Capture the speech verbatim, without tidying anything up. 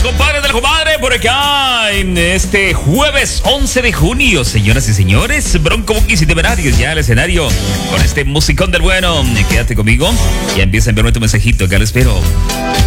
compadres del comadre, por acá en este jueves once de junio, señoras y señores. Bronco Bukis y Temerarios ya al escenario con este musicón del bueno. Quédate conmigo. Ya empieza a enviarme tu mensajito, acá lo espero.